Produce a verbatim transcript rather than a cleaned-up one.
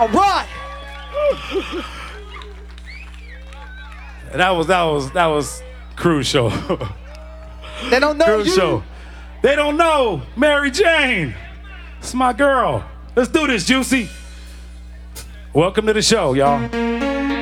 All right. That was that was that was Cruise Show. They don't know Cruise you. Show. They don't know Mary Jane. It's my girl. Let's do this, Juicy. Welcome to the show, y'all.